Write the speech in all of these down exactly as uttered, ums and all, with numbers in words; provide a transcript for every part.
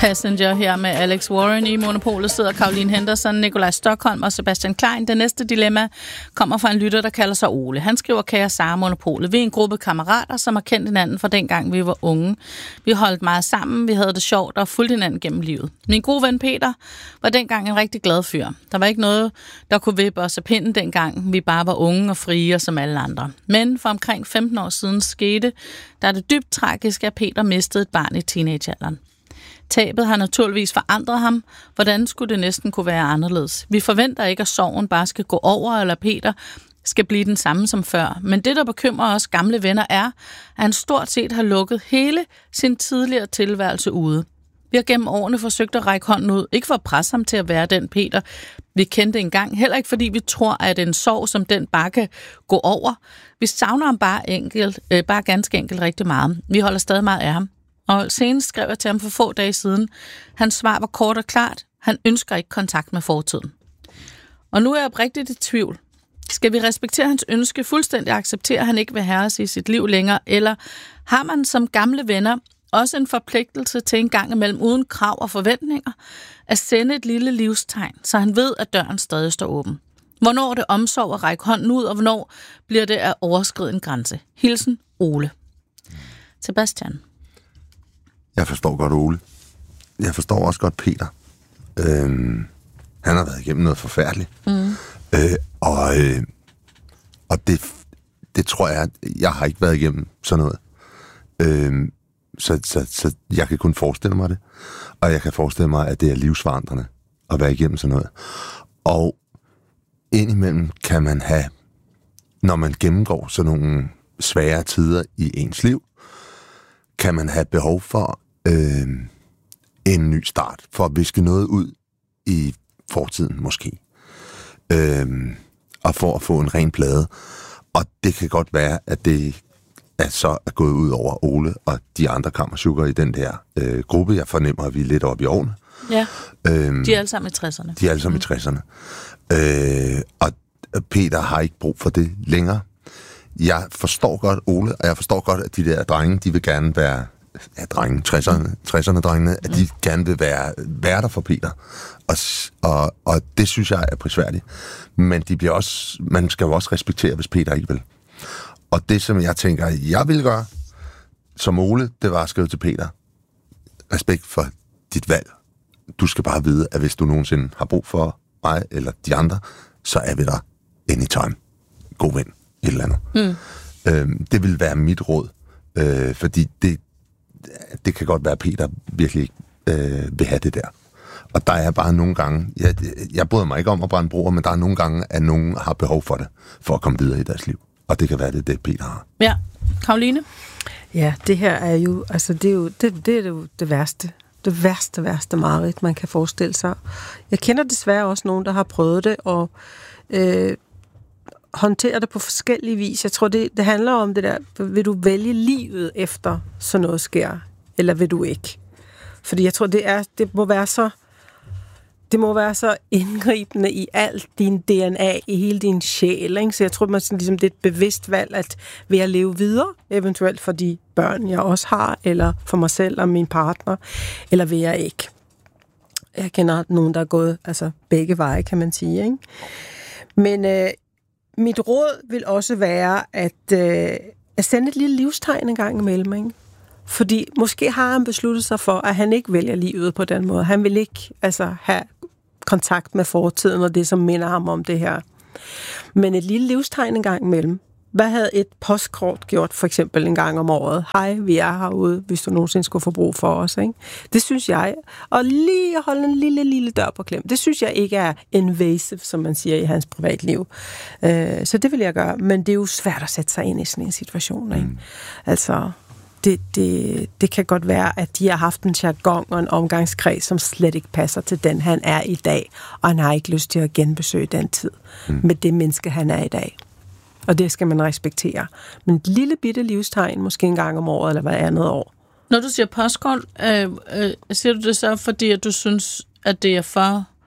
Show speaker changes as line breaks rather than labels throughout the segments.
Passenger her med Alex Warren. I Monopolet sidder Caroline Henderson, Nikolaj Stockholm og Sebastian Klein. Det næste dilemma kommer fra en lytter, der kalder sig Ole. Han skriver: Kære Sara, Monopolet. Vi er en gruppe kammerater, som har kendt hinanden fra dengang vi var unge. Vi holdt meget sammen, vi havde det sjovt og fulgte hinanden gennem livet. Min gode ven Peter var dengang en rigtig glad fyr. Der var ikke noget, der kunne vippe os af pinden dengang vi bare var unge og frie som alle andre. Men for omkring femten år siden skete, der er det dybt tragisk, at Peter mistede et barn i teenagealderen. Tabet har naturligvis forandret ham. Hvordan skulle det næsten kunne være anderledes? Vi forventer ikke, at sorgen bare skal gå over, eller Peter skal blive den samme som før. Men det, der bekymrer os gamle venner, er, at han stort set har lukket hele sin tidligere tilværelse ude. Vi har gennem årene forsøgt at række hånden ud, ikke for at presse ham til at være den Peter, vi kendte engang. Heller ikke fordi vi tror, at en sorg som den bare kan gå over. Vi savner ham bare, enkelt, øh, bare ganske enkelt rigtig meget. Vi holder stadig meget af ham. Og senest skrev jeg til ham for få dage siden. Hans svar var kort og klart. Han ønsker ikke kontakt med fortiden. Og nu er jeg oprigtigt i tvivl. Skal vi respektere hans ønske, fuldstændig acceptere, at han ikke vil have os i sit liv længere, eller har man som gamle venner også en forpligtelse til en gang imellem uden krav og forventninger at sende et lille livstegn, så han ved, at døren stadig står åben? Hvornår er det omsorg at række hånden ud, og hvornår bliver det at overskride en grænse? Hilsen, Ole. Sebastian.
Jeg forstår godt Ole. Jeg forstår også godt Peter. Øhm, han har været igennem noget forfærdeligt. Mm. Øh, og øh, og det, det tror jeg, jeg har ikke været igennem sådan noget. Øhm, så, så, så jeg kan kun forestille mig det. Og jeg kan forestille mig, at det er livsforandrende at være igennem sådan noget. Og indimellem kan man have, når man gennemgår sådan nogle svære tider i ens liv, kan man have behov for øh, en ny start, for at viske noget ud i fortiden måske. Øh, og for at få en ren plade. Og det kan godt være, at det er så er gået ud over Ole og de andre kammersukker i den der øh, gruppe. Jeg fornemmer, at vi er lidt oppe i årene.
Ja, øh, de er alle sammen i tresserne.
De er alle sammen mm. i tresserne. Øh, og Peter har ikke brug for det længere. Jeg forstår godt Ole, og jeg forstår godt, at de der drenge, de vil gerne være, ja, drenge, tresserne, tresserne drengene, at de gerne vil være værter for Peter. Og, og, og det synes jeg er prisværdigt. Men de bliver også, man skal jo også respektere, hvis Peter ikke vil. Og det, som jeg tænker, jeg vil gøre, som Ole, det var at skrive til Peter: respekt for dit valg. Du skal bare vide, at hvis du nogensinde har brug for mig eller de andre, så er vi der anytime. God ven. Et eller andet. Mm. Øhm, det vil være mit råd, øh, fordi det, det kan godt være, at Peter virkelig ikke øh, vil have det der. Og der er bare nogle gange, jeg, jeg bryder mig ikke om at brænde broer, men der er nogle gange, at nogen har behov for det, for at komme videre i deres liv. Og det kan være, det det Peter har.
Ja. Caroline?
Ja, det her er jo, altså det er jo det, det, er jo det værste. Det værste, værste mareridt, man kan forestille sig. Jeg kender desværre også nogen, der har prøvet det, og øh, håndtere det på forskellige vis. Jeg tror, det, det handler om det der, vil du vælge livet efter sådan noget sker, eller vil du ikke? Fordi jeg tror, det, er, det må være så det må være så indgribende i alt din D N A, i hele din sjæl, ikke? Så jeg tror, man sådan, ligesom, det er et bevidst valg, at vil jeg leve videre, eventuelt for de børn, jeg også har, eller for mig selv og min partner, eller vil jeg ikke? Jeg kender nogen, der er gået altså begge veje, kan man sige, ikke? Men øh, mit råd vil også være, at, øh, at sende et lille livstegn en gang imellem, ikke? Fordi måske har han besluttet sig for, at han ikke vælger livet på den måde. Han vil ikke altså, have kontakt med fortiden og det, som minder ham om det her. Men et lille livstegn en gang imellem. Hvad havde et postkort gjort for eksempel en gang om året? Hej, vi er herude, hvis du nogensinde skulle få brug for os. Ikke? Det synes jeg. Og lige at holde en lille, lille dør på klem. Det synes jeg ikke er invasive, som man siger i hans privatliv. Øh, så det vil jeg gøre. Men det er jo svært at sætte sig ind i sådan en situation. Ikke? Mm. Altså... Det, det, det kan godt være, at de har haft en jargon og en omgangskreds, som slet ikke passer til den, han er i dag. Og han har ikke lyst til at genbesøge den tid mm. med det menneske, han er i dag. Og det skal man respektere. Men et lille bitte livstegn, måske en gang om året eller hver andet år.
Når du siger postkort, øh, øh, siger du det så, fordi at du synes, at det er for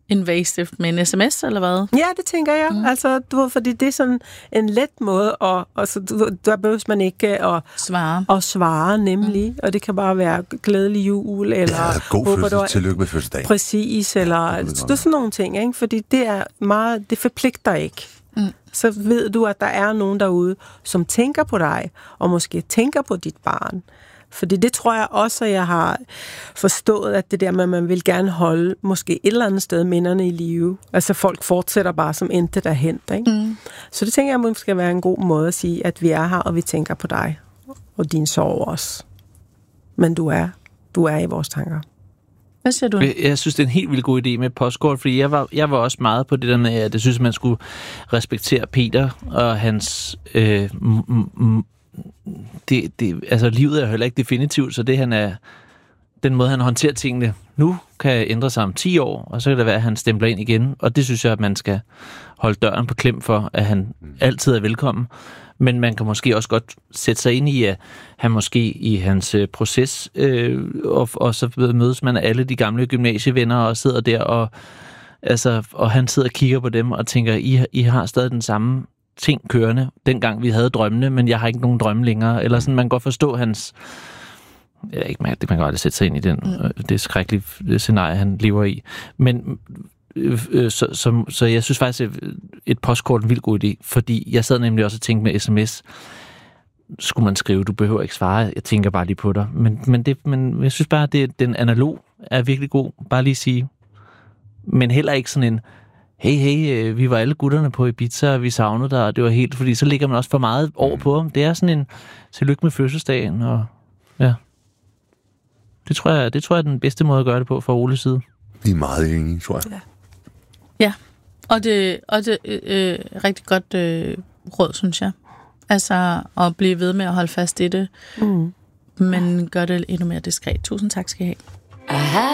invasive med en sms, eller hvad?
Ja, det tænker jeg. Mm. Altså, du ved, fordi det er sådan en let måde, og, og så, du, der behøver man ikke at
svare,
at svare nemlig, mm. og det kan bare være glædelig jul, eller...
Ja, god fødselsdag, tillykke med fødselsdagen.
Præcis, eller det er sådan nogle ting, ikke? Fordi det er meget, det forpligter ikke. Mm. Så ved du, at der er nogen derude, som tænker på dig, og måske tænker på dit barn. Fordi det tror jeg også, at jeg har forstået, at det der med, at man vil gerne holde måske et eller andet sted minderne i live. Altså folk fortsætter bare som intet der hent, ikke? Mm. Så det tænker jeg måske skal være en god måde at sige, at vi er her, og vi tænker på dig. Og din sorg også. Men du er, du er i vores tanker.
Hvad siger du?
Jeg synes, det er en helt vildt god idé med postkort, fordi jeg var, jeg var også meget på det der med, at jeg synes, at man skulle respektere Peter og hans... Øh, m- m- Det, det, altså livet er heller ikke definitivt, så det han er, den måde han håndterer tingene nu, kan ændre sig om ti år, og så kan det være, at han stempler ind igen, og det synes jeg, at man skal holde døren på klem for, at han altid er velkommen. Men man kan måske også godt sætte sig ind i, at han måske i hans øh, proces, øh, og, og så mødes man af alle de gamle gymnasievenner, og sidder der, og, altså, og han sidder og kigger på dem, og tænker, I, I har stadig den samme ting kørende, dengang vi havde drømmene, men jeg har ikke nogen drømme længere. Eller sådan, man kan godt forstå hans... Jeg ikke, man, det man kan godt sætte sig ind i den, mm. det skrækkelige scenarie, han lever i. Men øh, øh, så, så, så jeg synes faktisk, at et postkort er en vildt god idé, fordi jeg sad nemlig også og tænkte med sms, skulle man skrive, du behøver ikke svare, jeg tænker bare lige på dig. Men, men, det, men jeg synes bare, at det, den analog er virkelig god. Bare lige sige. Men heller ikke sådan en hey, hey, vi var alle gutterne på Ibiza, og vi savnede dig, og det var helt, fordi så ligger man også for meget over på ham. Det er sådan en tillykke med fødselsdagen, og ja. Det tror jeg, det tror jeg er den bedste måde at gøre det på fra Oles side.
Vi er meget enige, tror jeg.
Ja, ja. og det og det øh, rigtig godt øh, råd, synes jeg. Altså at blive ved med at holde fast i det, mm. men gør det endnu mere diskret. Tusind tak skal I have.